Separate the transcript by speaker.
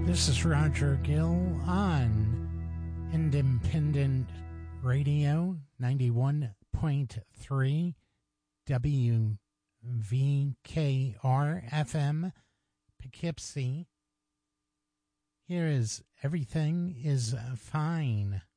Speaker 1: This is Roger Gill on Independent Radio 91.3 WVKR FM Poughkeepsie. Here is Everything is Fine.